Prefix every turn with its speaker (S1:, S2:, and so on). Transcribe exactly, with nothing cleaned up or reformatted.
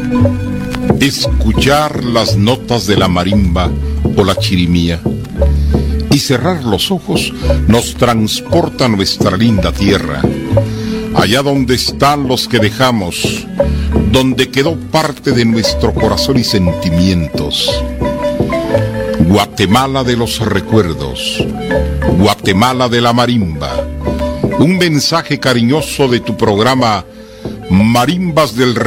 S1: Escuchar las notas de la marimba o la chirimía y cerrar los ojos nos transporta a nuestra linda tierra, allá donde están los que dejamos, donde quedó parte de nuestro corazón y sentimientos. Guatemala de los recuerdos, Guatemala de la marimba, un mensaje cariñoso de tu programa Marimbas del